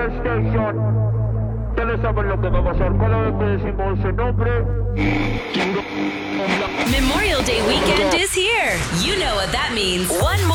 Station. Telesaban lo que va a pasar cada vez que decimos ese nombre. Memorial Day weekend is here. You know what that means. One